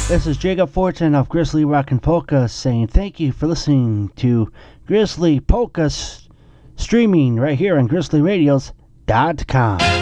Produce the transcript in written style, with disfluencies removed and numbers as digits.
This is Jacob Fortin of Grizzly Rockin' Polka saying thank you for listening to Grizzly Polka streaming right here on GrizzlyRadios.com.